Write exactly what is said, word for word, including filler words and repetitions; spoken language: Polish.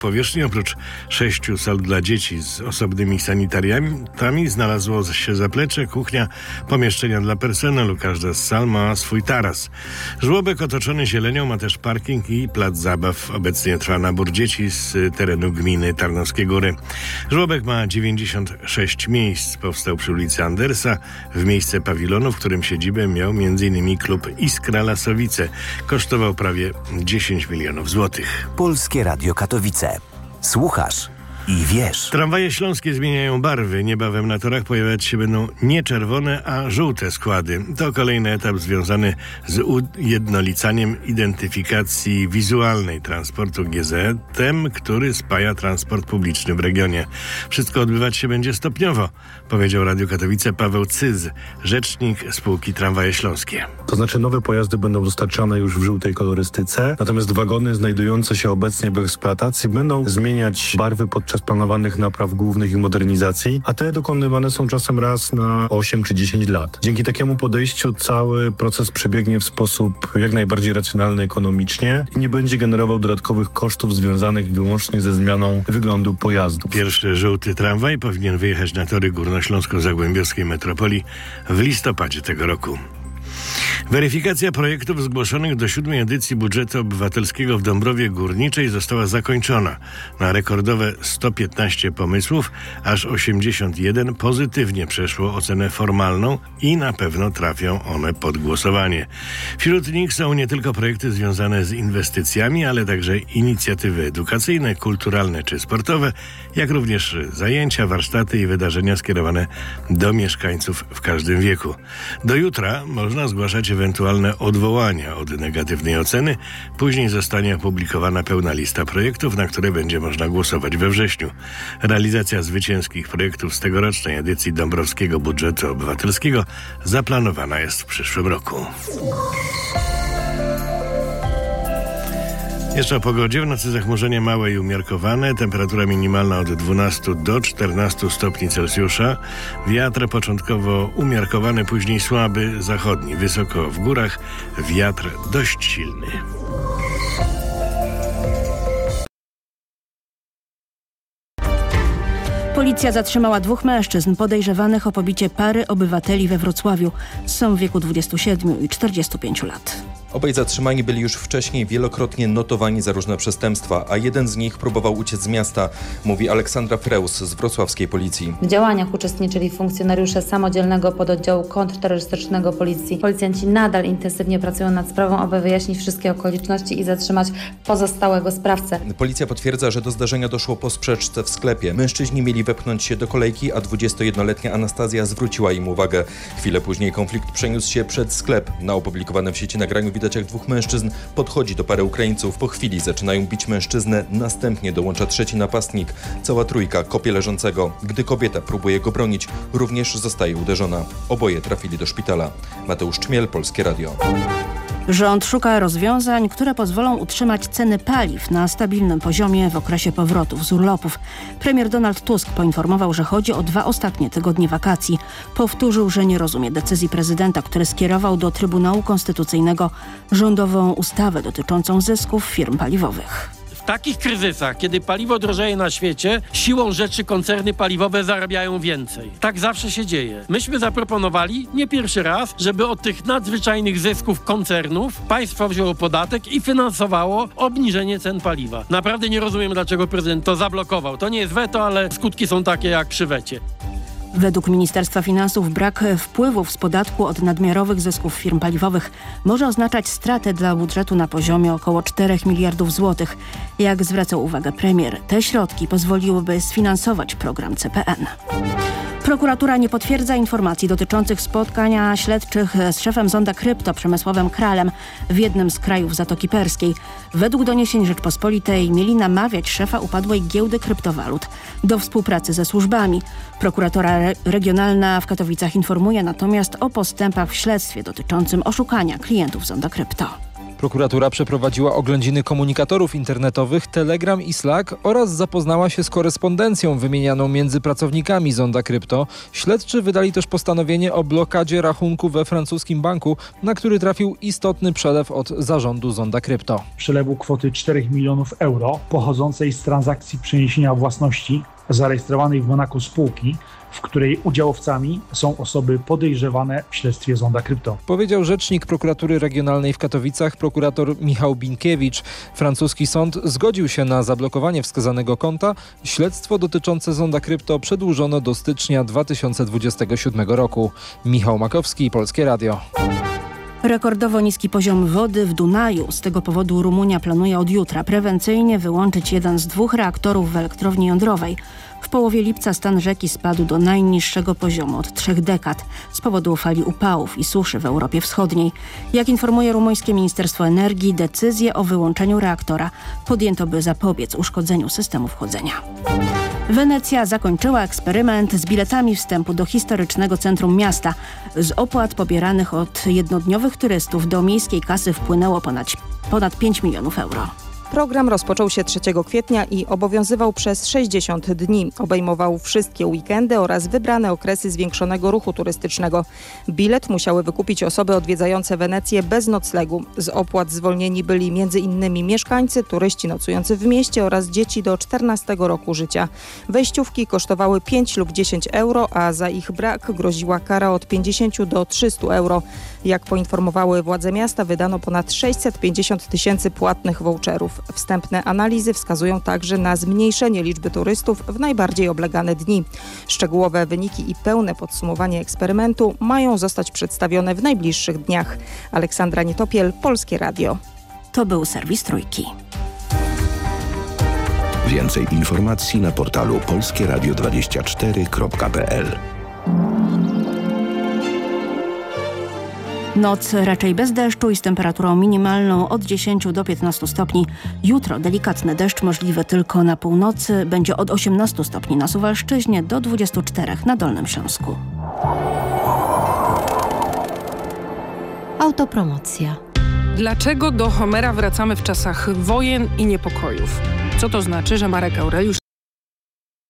powierzchni. Oprócz sześciu sal dla dzieci z osobnymi sanitariami znalazło się zaplecze, kuchnia, pomieszczenia dla personelu. Każda z sal ma swój taras. Żłobek otoczony zielenią ma też parking i plac zabaw. Obecnie trwa nabór dzieci z terenu gminy Tarnowskie Góry. Żłobek ma dziewięćdziesiąt sześć miejsc. Powstał przy ulicy Andersa w miejsce pawilonu, w którym siedzibę miał m.in. klub Iskra Lasowice. Kosztował prawie dziesięć milionów złotych. Polskie Radio Katowice. Słuchasz i wiesz. Tramwaje śląskie zmieniają barwy. Niebawem na torach pojawiać się będą nie czerwone, a żółte składy. To kolejny etap związany z ujednolicaniem identyfikacji wizualnej transportu G Z em, który spaja transport publiczny w regionie. Wszystko odbywać się będzie stopniowo, powiedział Radio Katowice Paweł Cyz, rzecznik spółki Tramwaje Śląskie. To znaczy nowe pojazdy będą dostarczane już w żółtej kolorystyce, natomiast wagony znajdujące się obecnie w eksploatacji będą zmieniać barwy podczas planowanych napraw głównych i modernizacji, a te dokonywane są czasem raz na osiem czy dziesięć lat. Dzięki takiemu podejściu cały proces przebiegnie w sposób jak najbardziej racjonalny ekonomicznie i nie będzie generował dodatkowych kosztów związanych wyłącznie ze zmianą wyglądu pojazdu. Pierwszy żółty tramwaj powinien wyjechać na tory górnośląsko-zagłębiowskiej metropolii w listopadzie tego roku. Weryfikacja projektów zgłoszonych do siódmej edycji budżetu obywatelskiego w Dąbrowie Górniczej została zakończona. Na rekordowe sto piętnaście pomysłów aż osiemdziesiąt jeden pozytywnie przeszło ocenę formalną i na pewno trafią one pod głosowanie. Wśród nich są nie tylko projekty związane z inwestycjami, ale także inicjatywy edukacyjne, kulturalne czy sportowe, jak również zajęcia, warsztaty i wydarzenia skierowane do mieszkańców w każdym wieku. Do jutra można zgłaszać ewentualne odwołania od negatywnej oceny. Później zostanie opublikowana pełna lista projektów, na które będzie można głosować we wrześniu. Realizacja zwycięskich projektów z tegorocznej edycji Dąbrowskiego Budżetu Obywatelskiego zaplanowana jest w przyszłym roku. Jeszcze o pogodzie. W nocy zachmurzenie małe i umiarkowane. Temperatura minimalna od dwunastu do czternastu stopni Celsjusza. Wiatr początkowo umiarkowany, później słaby, zachodni. Wysoko w górach wiatr dość silny. Policja zatrzymała dwóch mężczyzn podejrzewanych o pobicie pary obywateli we Wrocławiu. Są w wieku dwudziestu siedmiu i czterdziestu pięciu lat. Obaj zatrzymani byli już wcześniej wielokrotnie notowani za różne przestępstwa, a jeden z nich próbował uciec z miasta, mówi Aleksandra Freus z wrocławskiej policji. W działaniach uczestniczyli funkcjonariusze samodzielnego pododdziału kontrterrorystycznego policji. Policjanci nadal intensywnie pracują nad sprawą, aby wyjaśnić wszystkie okoliczności i zatrzymać pozostałego sprawcę. Policja potwierdza, że do zdarzenia doszło po sprzeczce w sklepie. Mężczyźni mieli wepchnąć się do kolejki, a dwudziestojednoletnia Anastazja zwróciła im uwagę. Chwilę później konflikt przeniósł się przed sklep. Na opublikowanym w sieci nagraniu widać, jak dwóch mężczyzn podchodzi do pary Ukraińców. Po chwili zaczynają bić mężczyznę, następnie dołącza trzeci napastnik. Cała trójka kopie leżącego. Gdy kobieta próbuje go bronić, również zostaje uderzona. Oboje trafili do szpitala. Mateusz Czmiel, Polskie Radio. Rząd szuka rozwiązań, które pozwolą utrzymać ceny paliw na stabilnym poziomie w okresie powrotów z urlopów. Premier Donald Tusk poinformował, że chodzi o dwa ostatnie tygodnie wakacji. Powtórzył, że nie rozumie decyzji prezydenta, który skierował do Trybunału Konstytucyjnego rządową ustawę dotyczącą zysków firm paliwowych. W takich kryzysach, kiedy paliwo drożeje na świecie, siłą rzeczy koncerny paliwowe zarabiają więcej. Tak zawsze się dzieje. Myśmy zaproponowali, nie pierwszy raz, żeby od tych nadzwyczajnych zysków koncernów państwo wzięło podatek i finansowało obniżenie cen paliwa. Naprawdę nie rozumiem, dlaczego prezydent to zablokował. To nie jest weto, ale skutki są takie jak przy wecie. Według Ministerstwa Finansów brak wpływów z podatku od nadmiarowych zysków firm paliwowych może oznaczać stratę dla budżetu na poziomie około czterech miliardów złotych. Jak zwracał uwagę premier, te środki pozwoliłyby sfinansować program C P N. Prokuratura nie potwierdza informacji dotyczących spotkania śledczych z szefem Zonda Krypto Przemysławem Kralem w jednym z krajów Zatoki Perskiej. Według doniesień Rzeczpospolitej mieli namawiać szefa upadłej giełdy kryptowalut do współpracy ze służbami. Prokuratura re- regionalna w Katowicach informuje natomiast o postępach w śledztwie dotyczącym oszukania klientów Zonda Krypto. Prokuratura przeprowadziła oględziny komunikatorów internetowych Telegram i Slack oraz zapoznała się z korespondencją wymienianą między pracownikami Zonda Krypto. Śledczy wydali też postanowienie o blokadzie rachunku we francuskim banku, na który trafił istotny przelew od zarządu Zonda Krypto. Przelewu kwoty czterech milionów euro pochodzącej z transakcji przeniesienia własności zarejestrowanej w Monaco spółki, w której udziałowcami są osoby podejrzewane w śledztwie Zonda Krypto. Powiedział rzecznik prokuratury regionalnej w Katowicach, prokurator Michał Binkiewicz. Francuski sąd zgodził się na zablokowanie wskazanego konta. Śledztwo dotyczące Zonda Krypto przedłużono do stycznia dwa tysiące dwudziestego siódmego roku. Michał Makowski, Polskie Radio. Rekordowo niski poziom wody w Dunaju. Z tego powodu Rumunia planuje od jutra prewencyjnie wyłączyć jeden z dwóch reaktorów w elektrowni jądrowej. W połowie lipca stan rzeki spadł do najniższego poziomu od trzech dekad z powodu fali upałów i suszy w Europie Wschodniej. Jak informuje rumuńskie Ministerstwo Energii, decyzję o wyłączeniu reaktora podjęto, by zapobiec uszkodzeniu systemów chłodzenia. Wenecja zakończyła eksperyment z biletami wstępu do historycznego centrum miasta. Z opłat pobieranych od jednodniowych turystów do miejskiej kasy wpłynęło ponad, ponad pięć milionów euro. Program rozpoczął się trzeciego kwietnia i obowiązywał przez sześćdziesiąt dni. Obejmował wszystkie weekendy oraz wybrane okresy zwiększonego ruchu turystycznego. Bilet musiały wykupić osoby odwiedzające Wenecję bez noclegu. Z opłat zwolnieni byli między innymi mieszkańcy, turyści nocujący w mieście oraz dzieci do czternastego roku życia. Wejściówki kosztowały pięć lub dziesięć euro, a za ich brak groziła kara od pięćdziesięciu do trzystu euro. Jak poinformowały władze miasta, wydano ponad sześćset pięćdziesiąt tysięcy płatnych voucherów. Wstępne analizy wskazują także na zmniejszenie liczby turystów w najbardziej oblegane dni. Szczegółowe wyniki i pełne podsumowanie eksperymentu mają zostać przedstawione w najbliższych dniach. Aleksandra Nietopiel, Polskie Radio. To był serwis Trójki. Więcej informacji na portalu polskie radio dwadzieścia cztery kropka p l. Noc raczej bez deszczu i z temperaturą minimalną od dziesięciu do piętnastu stopni. Jutro delikatny deszcz możliwy tylko na północy. Będzie od osiemnastu stopni na Suwalszczyźnie do dwudziestu czterech na Dolnym Śląsku. Autopromocja. Dlaczego do Homera wracamy w czasach wojen i niepokojów? Co to znaczy, że Marek Aureliusz